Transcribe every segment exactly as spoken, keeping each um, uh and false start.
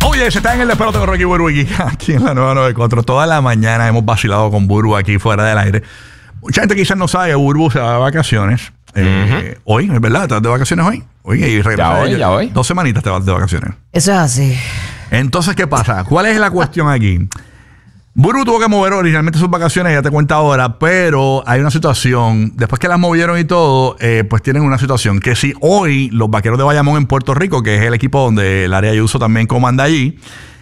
Oye, se está en el despelote con Rocky Burbu aquí en la nueva noventa y cuatro. Toda la mañana hemos vacilado con Burbu aquí fuera del aire. Mucha gente quizás no sabe que Burbu se va de vacaciones. Eh, uh-huh. Hoy, es verdad, te vas de vacaciones hoy. Oye, y ya hoy, ya hoy. Dos semanitas te vas de vacaciones. Eso es así. Entonces, ¿qué pasa? ¿Cuál es la cuestión aquí? Burbu tuvo que mover originalmente sus vacaciones, ya te cuento ahora, pero hay una situación, después que las movieron y todo, eh, pues tienen una situación que si hoy los Vaqueros de Bayamón en Puerto Rico, que es el equipo donde Larry Ayuso también comanda allí,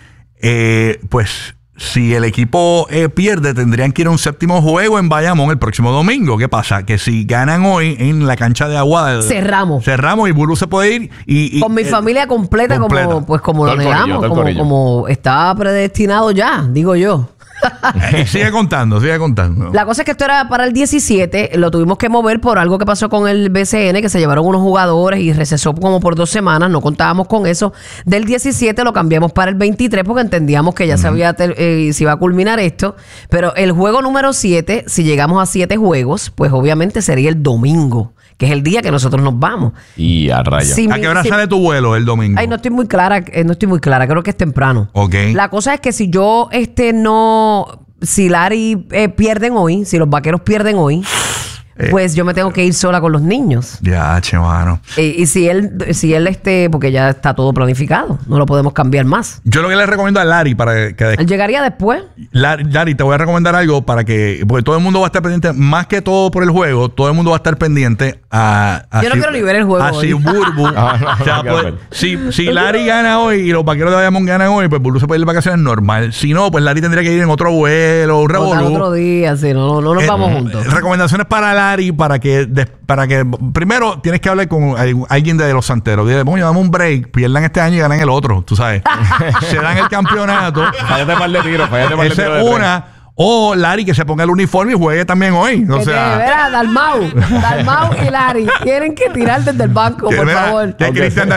eh, pues si el equipo eh, pierde, tendrían que ir a un séptimo juego en Bayamón el próximo domingo. ¿Qué pasa? Que si ganan hoy en la cancha de Aguada, cerramos. Cerramos y Burbu se puede ir. Y, y, con mi eh, familia completa, completa, como pues como lo negamos, como, como está predestinado ya, digo yo. Sigue contando, sigue contando. La cosa es que esto era para el diecisiete, lo tuvimos que mover por algo que pasó con el B C N, que se llevaron unos jugadores y recesó como por dos semanas, no contábamos con eso. Del diecisiete lo cambiamos para el veintitrés porque entendíamos que ya uh-huh. se, había eh, se iba a culminar esto, pero el juego número siete, si llegamos a siete juegos, pues obviamente sería el domingo, que es el día que nosotros nos vamos. Y a raya. Si ¿A mi, qué hora si, sale tu vuelo el domingo? Ay, no estoy muy clara, eh, no estoy muy clara, creo que es temprano. Ok. La cosa es que si yo este no, si Larry eh, pierden hoy, si los Vaqueros pierden hoy, eh, pues yo me tengo que ir sola con los niños. Ya, che, mano. Eh, y si él, si él este, porque ya está todo planificado, no lo podemos cambiar más. Yo lo que le recomiendo a Larry para que... Él llegaría después. Larry, Larry, te voy a recomendar algo para que... Porque todo el mundo va a estar pendiente, más que todo por el juego, todo el mundo va a estar pendiente a... a yo no si, quiero ni ver el juego a hoy. Si Burbu... ah, no, o sea, no, pues, si, si Larry gana hoy y los Vaqueros de Bayamón ganan hoy, pues Burbu se puede ir de vacaciones normal. Si no, pues Larry tendría que ir en otro vuelo, un revolú. Otro día, sí, no, no, no nos eh, vamos juntos. Recomendaciones para Larry para que... De, para que primero tienes que hablar con alguien de los santeros. Dile, bueno, dame un break, pierdan este año y ganan el otro, tú sabes. Se dan el campeonato. Fállate par de tiros, fállate par de tiros. Esa es una. O Larry que se ponga el uniforme y juegue también hoy. O sea, de veras, Dalmau, Dalmau y Larry tienen que tirar desde el banco, por vera, favor. De okay. Cristian